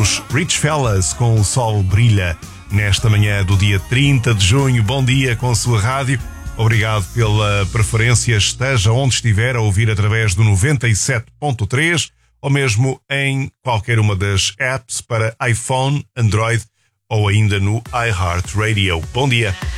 os Rich Fellas com O Sol Brilha nesta manhã do dia 30 de junho. Bom dia com a sua rádio. Obrigado pela preferência, esteja onde estiver a ouvir através do 97.3 ou mesmo em qualquer uma das apps para iPhone, Android ou ainda no iHeartRadio. Bom dia.